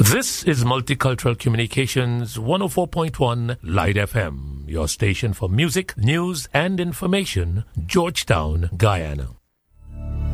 This is Multicultural Communications 104.1 Light FM, your station for music, news, and information, Georgetown, Guyana.